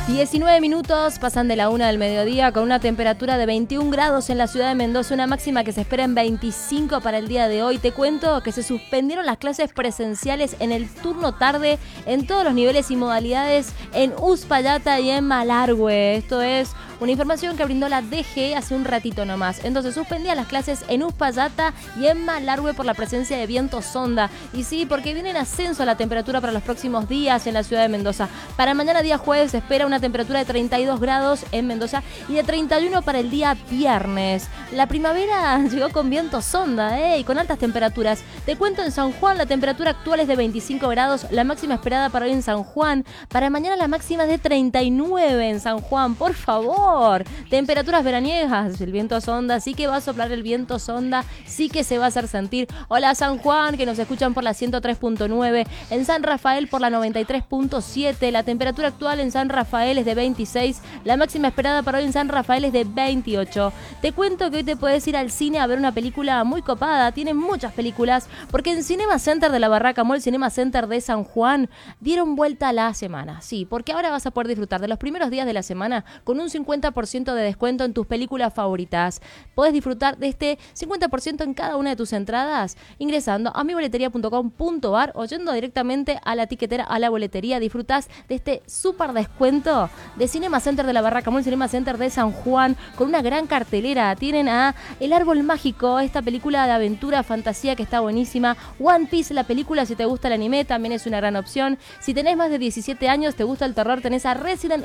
19 minutos pasan de la 1 del mediodía con una temperatura de 21 grados en la ciudad de Mendoza, una máxima que se espera en 25 para el día de hoy. Te cuento que se suspendieron las clases presenciales en el turno tarde en todos los niveles y modalidades en Uspallata y en Malargüe. Esto es una información que brindó la DG hace un ratito nomás. Entonces suspendía las clases en Uspallata y en Malargüe por la presencia de viento sonda. Y sí, porque viene en ascenso la temperatura para los próximos días en la ciudad de Mendoza. Para mañana día jueves se espera una temperatura de 32 grados en Mendoza y de 31 para el día viernes. La primavera llegó con viento sonda y con altas temperaturas. Te cuento en San Juan, la temperatura actual es de 25 grados, la máxima esperada para hoy en San Juan. Para mañana la máxima es de 39 en San Juan, por favor. Temperaturas veraniegas, el viento sonda, sí que va a soplar el viento sonda, sí que se va a hacer sentir. Hola San Juan, que nos escuchan por la 103.9, en San Rafael por la 93.7, la temperatura actual en San Rafael es de 26, la máxima esperada para hoy en San Rafael es de 28. Te cuento que hoy te puedes ir al cine a ver una película muy copada, tienen muchas películas, porque en Cinema Center de la Barraca Mall, Cinema Center de San Juan, dieron vuelta a la semana. Sí, porque ahora vas a poder disfrutar de los primeros días de la semana con un 50% de descuento en tus películas favoritas. Podés disfrutar de este 50% en cada una de tus entradas ingresando a miboleteria.com.ar o yendo directamente a la tiquetera, a la boletería. Disfrutás de este súper descuento de Cinema Center de la Barraca Mall, Cinema Center de San Juan, con una gran cartelera. Tienen a El Árbol Mágico, esta película de aventura, fantasía que está buenísima. One Piece, la película, si te gusta el anime, también es una gran opción. Si tenés más de 17 años, te gusta el terror, tenés a Resident